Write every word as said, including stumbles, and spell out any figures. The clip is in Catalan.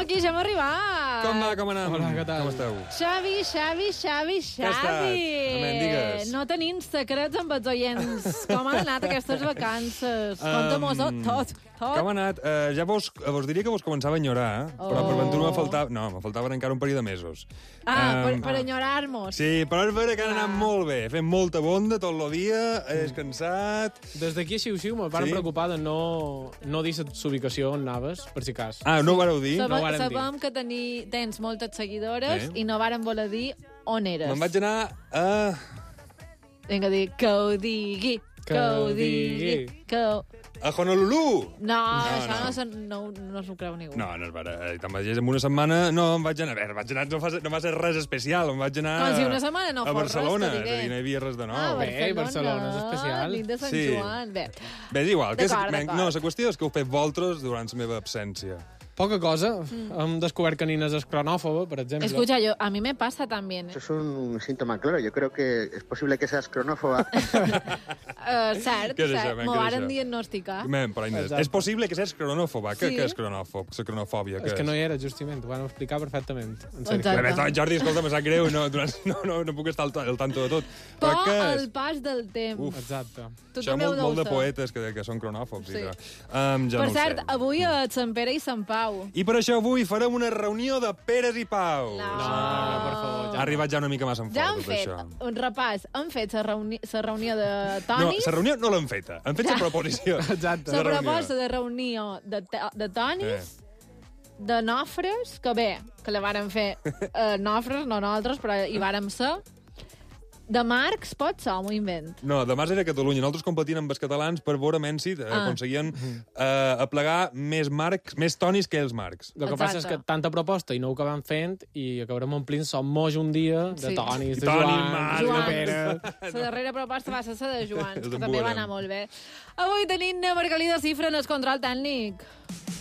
aquí, ja hem arribat. Com va, com anem? Hola, què tal? Com esteu? Xavi, Xavi, Xavi, Xavi. estàs? Amén, digues. No tenim secrets amb els oients. Com han anat aquestes vacances? Um, Conta-mos-ho tot, tot. Com ha anat? Uh, ja vos, vos diria que vos començava a enyorar, eh? Oh. Però per ventura me faltava... No, me faltaven encara un parell de mesos. Ah, per, Um, per enyorar-nos. Sí, però és vera que han anat Ah. molt bé. Fem molta bonda tot el dia, he descansat... Des d'aquí a Xiu-Xiu me van Sí? preocupar de no, no dir l'ubicació on anaves, per si cas. Ah, no ho vareu dir? Sabe, no ho varen dir. sabem que teni, tens moltes seguidores Eh? i no varen voler dir on eres. Me'n vaig anar a... Vinga, a dir que ho digui, que, Que ho ho digui, digui. que ho... a Honolulu! No, No, això no. no, se- no, no s'ho creu ningú. No, no és vera. Eh, Te'n vaig en una setmana... No, em vaig anar... A veure, vaig anar... No, fa, no va ser res especial. Em vaig anar... Com si una setmana no a fos Barcelona. res, t'ho diré. És a dir, no hi havia res de nou. Ah, Bé, Barcelona, Barcelona és especial. Nit de Sant Sí. Joan. Bé, Bé, és igual. Que és, D'acord, men- d'acord. no, la qüestió és que heu fet vosaltres durant la meva absència. Poca cosa. Mm. Hem descobert que Nina és cronòfoba, per exemple. escucha, yo, a mí me pasa también. Eso es un síntoma claro. Yo creo que es posible que seas cronófoba. Uh, cert, Què és això, cert. men, M'ho què és varen això? diagnosticar. Men, però Inés, Exacte. és possible que seas cronòfoba. Què, Sí. què és cronòfob? La cronofòbia, què És que no hi era, justament. Ho van explicar perfectament. En sèrio. Exacte. A veure, Jordi, escolta, me sap greu i no, no, no, no puc estar al, al tanto de tot. Però què el és? pas del temps. Uf. Exacte. Tu Això també ho molt, deus molt de saber. poetes que, que són cronòfobs. Sí. I que, um, ja Per no ho cert, sé. avui a Sant Pere i Sant Pau. I per això avui farem una reunió de Peres i Pau. No. No, no, per favor. Ha arribat ja una mica massa en Ja fort, han tot fet això. un repàs. Han fet la reuni la reunió de No, Tonis. la reunió no l'han feta. Han fet la proposició. Exacte. La de reunió. proposta de reunió de, to- de Tonis, Eh. de Nofres, que bé, que la varen fer eh, Nofres, no nosaltres, però hi vàrem ser. De Marcs, pot ser, m'ho invent. No, demà era a Catalunya. Nosaltres competint amb els catalans per veure si eh, Ah. aconseguien eh, aplegar més marcs, més tonis que els marcs. El que Exacte. passa és que tanta proposta i no ho acabem fent i acabarem omplint som moix un dia de Sí. tonis, de Toni, Joan, Marc, de Joan. Pere... La darrera proposta va ser la de Joan, Els que en també va veurem. anar molt bé. Avui tenim Margalida Cifra en el control tècnic.